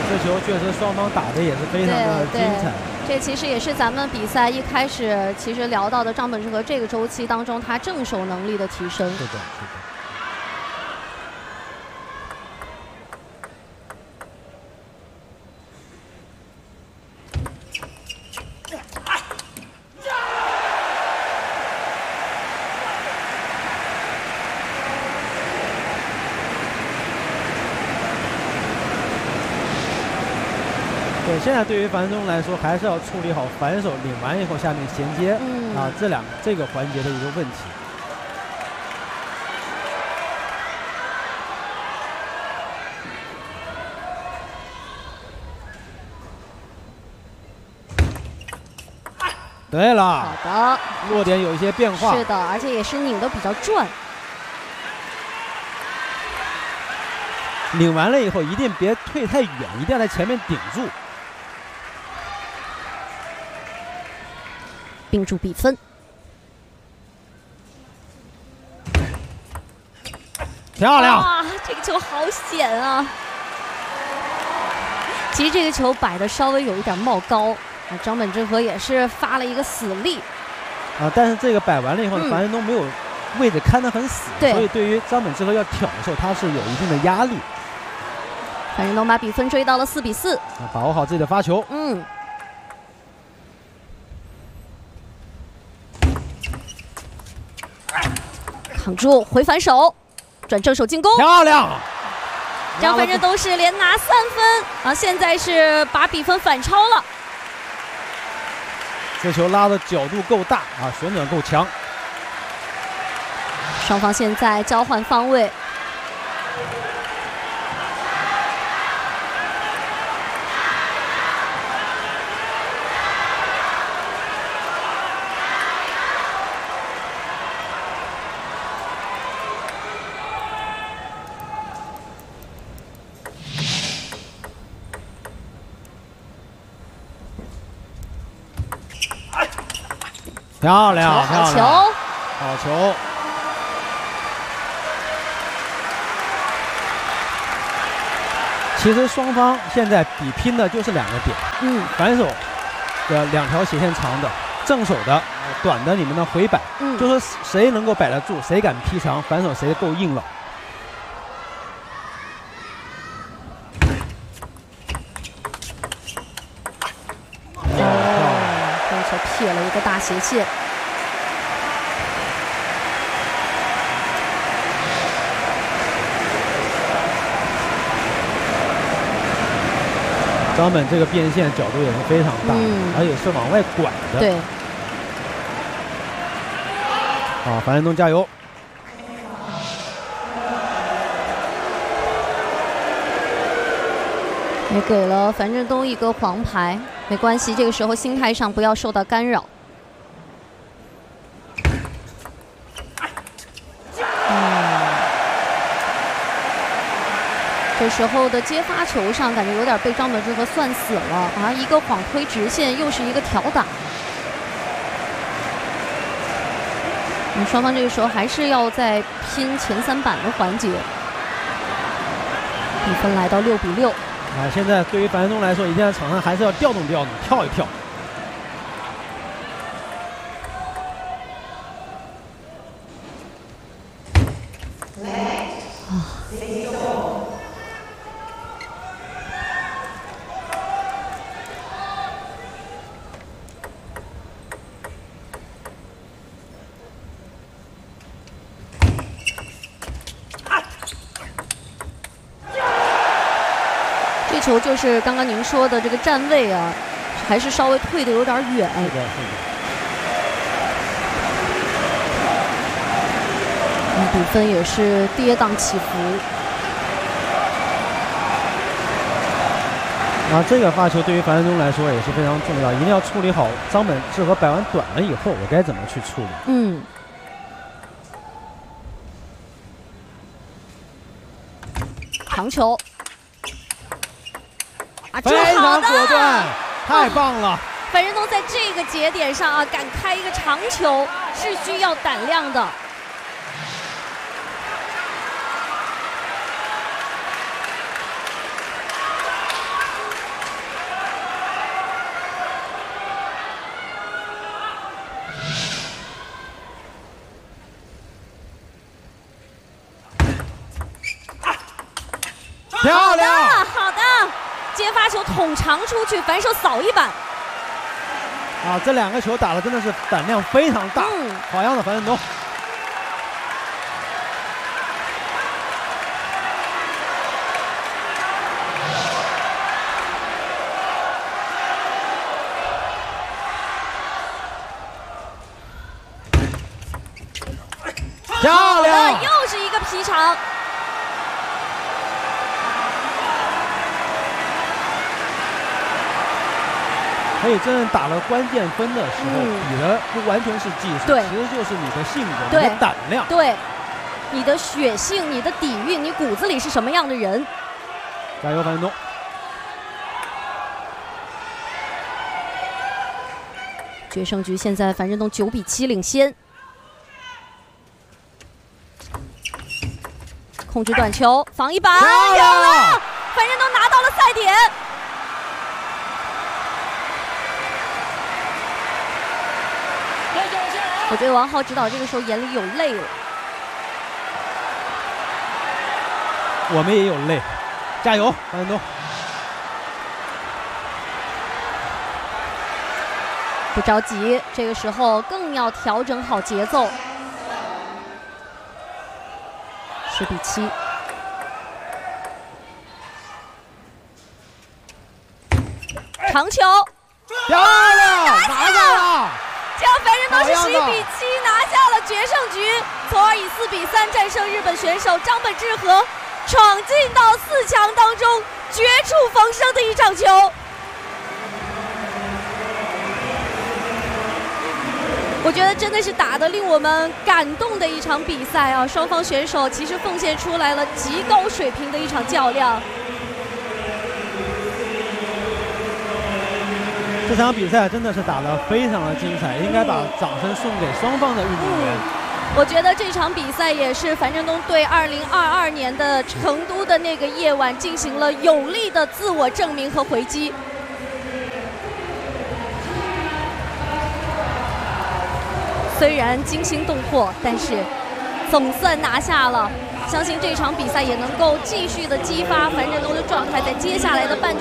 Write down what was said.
这球确实双方打的也是非常的精彩。 这其实也是咱们比赛一开始其实聊到的张本智和这个周期当中他正手能力的提升。 是的，是的。对，现在对于樊登来说，还是要处理好反手领完以后下面衔接，这个环节的一个问题。对了， 好的， 落点有一些变化。 是的，而且也是拧得比较转。 拧完了以后，一定别退太远，一定要在前面顶住。 并注比分， 漂亮！ 哇，这个球好险啊！其实这个球摆的稍微有一点冒高，张本智和也是发了一个死力。 但是这个摆完了以后呢，樊振东没有位置看得很死，所以对于张本智和要挑的时候，他是有一定的压力。 樊振东把比分追到了4比4， 把握好自己的发球。 扛住回反手，转正手进攻， 漂亮！ 张樊振东是连拿3分啊，现在是把比分反超了。 这球拉的角度够大啊，旋转够强。 双方现在交换方位。 漂亮， 好球， 好球！其实双方现在比拼的就是2个点，反手的2条斜线长的，正手的短的，你们的回摆，就说谁能够摆得住，谁敢劈长，反手谁够硬朗。 撇了一个大斜线， 张本这个变线角度也是非常大，而且是往外拐的。 对。 好，樊振东加油！ 也给了樊振东一个黄牌，没关系，这个时候心态上不要受到干扰。这时候的接发球上感觉有点被张本智和算死了啊！一个晃推直线，又是一个挑打。双方这个时候还是要在拼前3板的环节。比分来到6比6。 现在对于樊振东来说，一定在场上还是要调动调动，跳一跳。 这球就是刚刚您说的这个站位啊，还是稍微退的有点远。 是的，是的。 比分也是跌宕起伏。 这个发球对于樊振东来说也是非常重要，一定要处理好张本智和摆完短了以后，我该怎么去处理？ 长球。 非常果断，太棒了！ 樊振东在这个节点上啊，敢开一个长球是需要胆量的。 漂亮， 好的，接发球捅长出去，反手扫一板。 啊，这两个球打的真的是胆量非常大，好样的，樊振东。漂亮， 又是一个劈长。 所以真正打了关键分的时候，比的不完全是技术， 对， 其实就是你的性格、你的胆量， 对，你的血性、你的底蕴、你骨子里是什么样的人。 加油，樊振东！ 决胜局现在樊振东9比7领先。控制短球，防一板，有了！樊振东拿到了赛点。我觉得王浩指导这个时候眼里有泪了。 我们也有泪，加油，樊振东！ 不着急，这个时候更要调整好节奏。10比7。长球， 漂亮，拿下了！ 这样樊振东是11比7拿下了决胜局，从而以4比3战胜日本选手张本智和，闯进到4强当中，绝处逢生的一场球。我觉得真的是打得令我们感动的一场比赛啊！双方选手其实奉献出来了极高水平的一场较量。 这场比赛真的是打得非常的精彩，应该把掌声送给双方的运动员。 我觉得这场比赛也是樊振东对2022年的成都的那个夜晚进行了有力的自我证明和回击。虽然惊心动魄，但是总算拿下了。相信这场比赛也能够继续的激发樊振东的状态，在接下来的半决